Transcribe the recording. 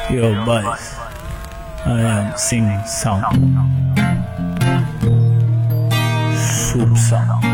Yo boys, I am sing song, soup song.